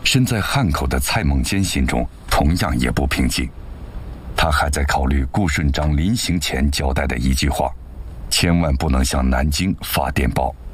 身在汉口的蔡孟坚心中同样也不平静。他还在考虑顾顺章临行前交代的一句话：千万不能向南京发电报。